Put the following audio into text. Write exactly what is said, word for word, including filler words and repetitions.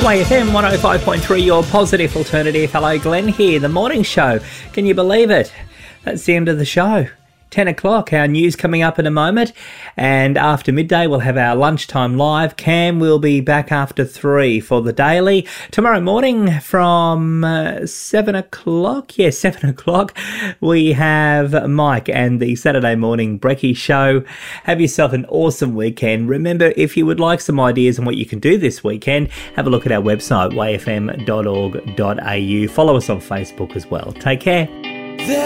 Y F M one oh five point three, your positive alternative. Hello, Glenn here, the morning show. Can you believe it? That's the end of the show. ten o'clock, our news coming up in a moment. And after midday, we'll have our lunchtime live. Cam will be back after three for the daily. Tomorrow morning from uh, seven o'clock, yeah, seven o'clock, we have Mike and the Saturday morning Brekkie show. Have yourself an awesome weekend. Remember, if you would like some ideas on what you can do this weekend, have a look at our website, y f m dot org dot a u. Follow us on Facebook as well. Take care.